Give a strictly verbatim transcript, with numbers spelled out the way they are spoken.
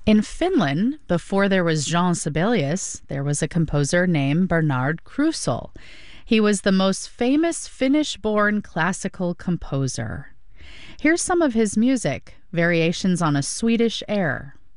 In Finland, before there was Jean Sibelius, there was a composer named Bernard Krusel. He was the most famous Finnish-born classical composer. Here's some of his music, variations on a Swedish air.